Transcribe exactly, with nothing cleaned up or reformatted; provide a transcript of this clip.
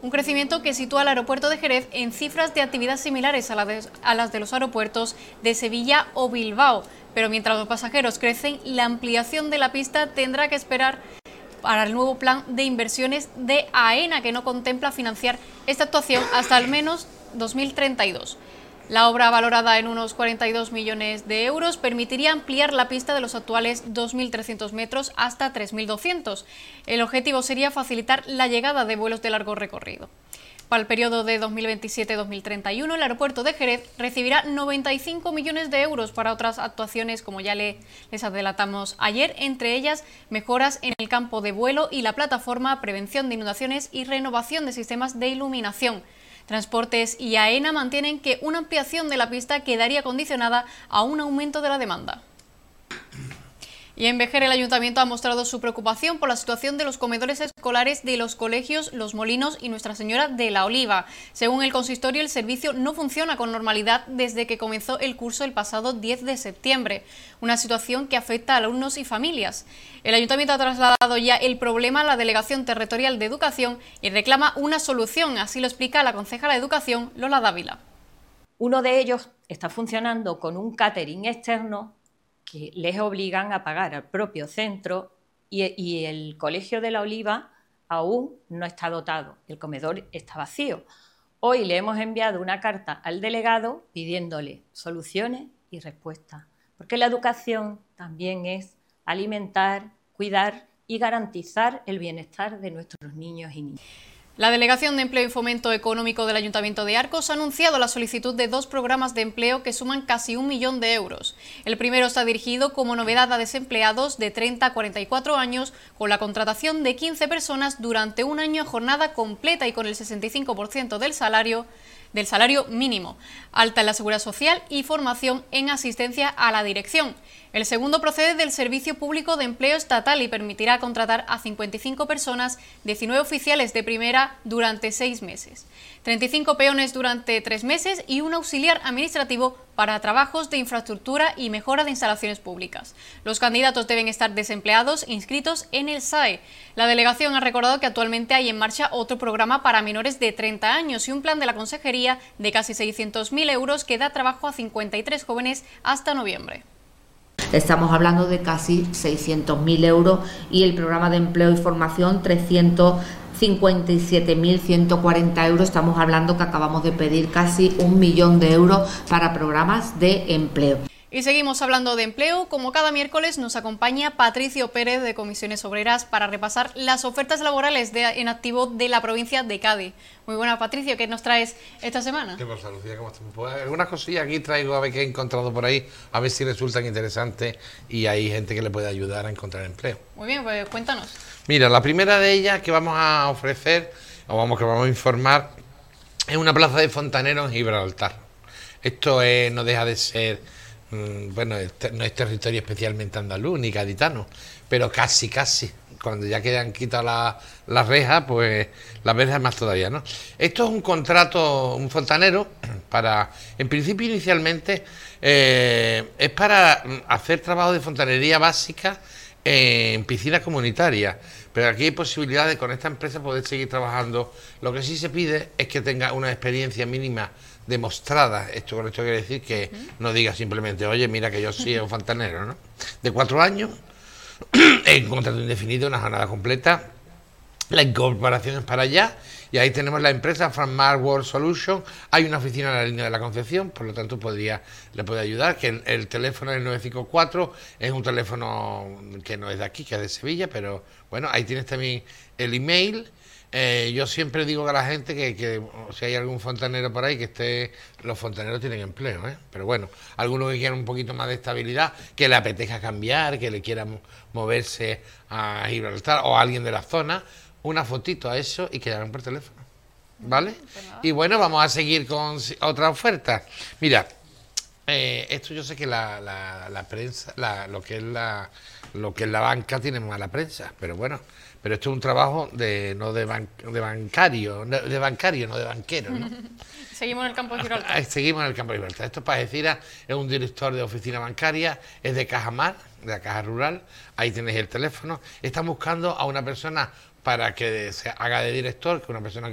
un crecimiento que sitúa al aeropuerto de Jerez en cifras de actividad similares a, la de, a las de los aeropuertos de Sevilla o Bilbao. Pero mientras los pasajeros crecen, la ampliación de la pista tendrá que esperar para el nuevo plan de inversiones de AENA, que no contempla financiar esta actuación hasta al menos dos mil treinta y dos. La obra, valorada en unos cuarenta y dos millones de euros, permitiría ampliar la pista de los actuales dos mil trescientos metros hasta tres mil doscientos. El objetivo sería facilitar la llegada de vuelos de largo recorrido. Para el periodo de dos mil veintisiete a dos mil treinta y uno, el aeropuerto de Jerez recibirá noventa y cinco millones de euros para otras actuaciones, como ya le, les adelantamos ayer, entre ellas mejoras en el campo de vuelo y la plataforma, prevención de inundaciones y renovación de sistemas de iluminación. Transportes y AENA mantienen que una ampliación de la pista quedaría condicionada a un aumento de la demanda. Y en Vejer el Ayuntamiento ha mostrado su preocupación por la situación de los comedores escolares de los colegios Los Molinos y Nuestra Señora de la Oliva. Según el consistorio, el servicio no funciona con normalidad desde que comenzó el curso el pasado diez de septiembre, una situación que afecta a alumnos y familias. El Ayuntamiento ha trasladado ya el problema a la Delegación Territorial de Educación y reclama una solución, así lo explica la concejala de Educación, Lola Dávila. Uno de ellos está funcionando con un catering externo que les obligan a pagar al propio centro y, y el Colegio de la Oliva aún no está dotado, el comedor está vacío. Hoy le hemos enviado una carta al delegado pidiéndole soluciones y respuestas, porque la educación también es alimentar, cuidar y garantizar el bienestar de nuestros niños y niñas. La Delegación de Empleo y Fomento Económico del Ayuntamiento de Arcos ha anunciado la solicitud de dos programas de empleo que suman casi un millón de euros. El primero está dirigido como novedad a desempleados de treinta a cuarenta y cuatro años, con la contratación de quince personas durante un año a jornada completa y con el sesenta y cinco por ciento del salario del salario mínimo, alta en la seguridad social y formación en asistencia a la dirección. El segundo procede del Servicio Público de Empleo Estatal y permitirá contratar a cincuenta y cinco personas, diecinueve oficiales de primera durante seis meses, treinta y cinco peones durante tres meses y un auxiliar administrativo para trabajos de infraestructura y mejora de instalaciones públicas. Los candidatos deben estar desempleados inscritos en el S A E. La delegación ha recordado que actualmente hay en marcha otro programa para menores de treinta años y un plan de la Consejería de casi seiscientos mil euros que da trabajo a cincuenta y tres jóvenes hasta noviembre. Estamos hablando de casi seiscientos mil euros y el programa de empleo y formación trescientos cincuenta y siete mil ciento cuarenta euros. Estamos hablando que acabamos de pedir casi un millón de euros para programas de empleo. Y seguimos hablando de empleo. Como cada miércoles nos acompaña Patricio Pérez de Comisiones Obreras para repasar las ofertas laborales de, en activo de la provincia de Cádiz. Muy buenas, Patricio, ¿qué nos traes esta semana? ¿Qué pasa, Lucía? ¿Cómo estamos? Pues algunas cosillas aquí traigo a ver qué he encontrado por ahí, a ver si resultan interesantes y hay gente que le puede ayudar a encontrar empleo. Muy bien, pues cuéntanos. Mira, la primera de ellas que vamos a ofrecer, o vamos que vamos a informar, es una plaza de fontanero en Gibraltar. Esto es, no deja de ser, mmm, bueno, no es territorio especialmente andaluz ni gaditano, pero casi, casi. Cuando ya quedan quitadas las la rejas, pues las rejas más todavía, ¿no? Esto es un contrato, un fontanero, para, en principio inicialmente, eh, es para hacer trabajo de fontanería básica en piscinas comunitarias, pero aquí hay posibilidad de con esta empresa poder seguir trabajando. Lo que sí se pide es que tenga una experiencia mínima demostrada. Esto con esto quiere decir que no diga simplemente, oye, mira que yo soy un fontanero, ¿no? De cuatro años, en contrato indefinido, una jornada completa. La incorporación es para allá y ahí tenemos la empresa Frankmark World Solution. Hay una oficina en la línea de la Concepción, por lo tanto podría, le puede ayudar, que el, el teléfono es el nueve cinco cuatro, es un teléfono que no es de aquí, que es de Sevilla, pero bueno, ahí tienes también el email. Eh, yo siempre digo a la gente que, que o si hay algún fontanero por ahí que esté, los fontaneros tienen empleo, ¿eh? Pero bueno, algunos que quieran un poquito más de estabilidad, que le apetezca cambiar, que le quieran moverse a Gibraltar o a alguien de la zona, una fotito a eso y que llamen por teléfono, ¿vale? Pues y bueno, vamos a seguir con otra oferta. Mira, eh, esto yo sé que la, la, la prensa, la, lo que es la lo que es la banca tiene mala prensa, pero bueno, pero esto es un trabajo de no de, ban, de bancario, de bancario, no de banquero, ¿no? Seguimos en el campo de Gibraltar. Seguimos en el campo de Gibraltar. Esto es para decir, es un director de oficina bancaria, es de Cajamar, de la Caja Rural, ahí tenéis el teléfono. Están buscando a una persona para que se haga de director, que una persona que